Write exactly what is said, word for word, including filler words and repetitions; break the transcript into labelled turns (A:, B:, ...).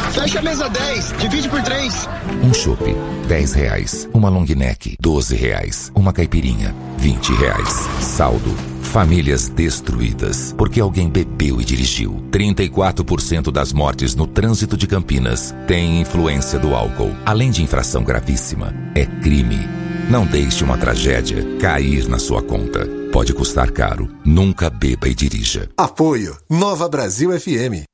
A: Fecha a mesa dez, divide por três.
B: Um chopp, dez reais. Uma long neck, doze reais. Uma caipirinha, vinte reais. Saldo. Famílias destruídas porque alguém bebeu e dirigiu. trinta e quatro por cento das mortes no trânsito de Campinas têm influência do álcool. Além de infração gravíssima, é crime. Não deixe uma tragédia cair na sua conta. Pode custar caro. Nunca beba e dirija.
C: Apoio Nova Brasil F M.